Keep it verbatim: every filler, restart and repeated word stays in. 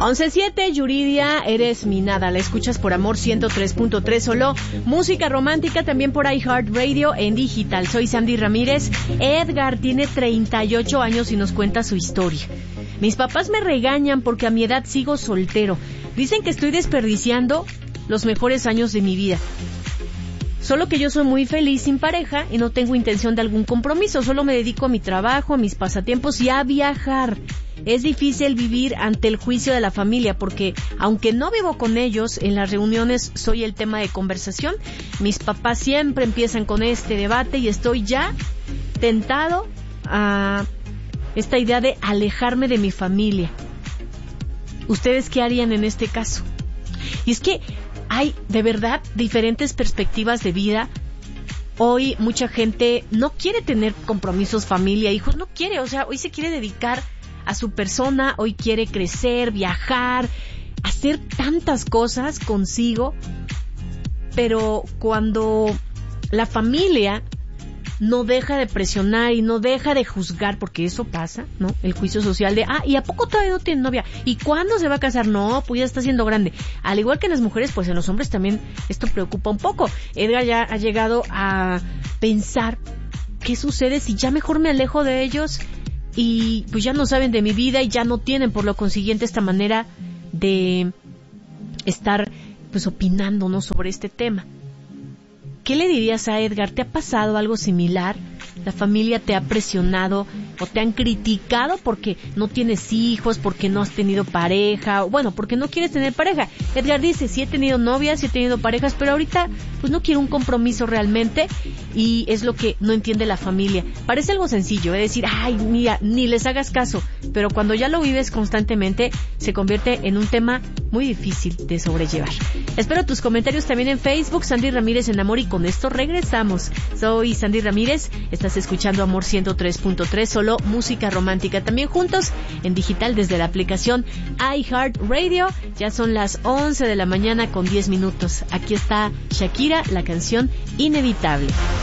once siete, Yuridia, eres mi nada. La escuchas por Amor ciento tres punto tres, solo música romántica, también por iHeartRadio en digital. Soy Sandy Ramírez. Edgar tiene treinta y ocho años y nos cuenta su historia. Mis papás me regañan porque a mi edad sigo soltero. Dicen que estoy desperdiciando los mejores años de mi vida. Solo que yo soy muy feliz sin pareja y no tengo intención de algún compromiso. Solo me dedico a mi trabajo, a mis pasatiempos y a viajar. Es difícil vivir ante el juicio de la familia porque, aunque no vivo con ellos, en las reuniones soy el tema de conversación. Mis papás siempre empiezan con este debate y estoy ya tentado a esta idea de alejarme de mi familia. ¿Ustedes qué harían en este caso? Y es que hay, de verdad, diferentes perspectivas de vida. Hoy mucha gente no quiere tener compromisos, familia, hijos, no quiere, o sea, hoy se quiere dedicar a su persona, hoy quiere crecer, viajar, hacer tantas cosas consigo, pero cuando la familia no deja de presionar y no deja de juzgar, porque eso pasa, ¿no? El juicio social de, ah, ¿y a poco todavía no tiene novia? ¿Y cuándo se va a casar? No, pues ya está siendo grande. Al igual que en las mujeres, pues en los hombres también esto preocupa un poco. Edgar ya ha llegado a pensar, ¿qué sucede si ya mejor me alejo de ellos y pues ya no saben de mi vida y ya no tienen por lo consiguiente esta manera de estar pues opinando, ¿no?, sobre este tema? ¿Qué le dirías a Edgar? ¿Te ha pasado algo similar? ¿La familia te ha presionado o te han criticado porque no tienes hijos, porque no has tenido pareja, o bueno, porque no quieres tener pareja? Edgar dice, sí he tenido novias, sí he tenido parejas, pero ahorita pues no quiero un compromiso realmente y es lo que no entiende la familia. Parece algo sencillo, es decir, ay, mira, ni les hagas caso, pero cuando ya lo vives constantemente se convierte en un tema muy difícil de sobrellevar. Espero tus comentarios también en Facebook, Sandy Ramírez en Amor, y con esto regresamos. Soy Sandy Ramírez, estás escuchando Amor ciento tres punto tres, solo música romántica. También juntos en digital desde la aplicación iHeartRadio. Ya son las once de la mañana con diez minutos. Aquí está Shakira, la canción Inevitable.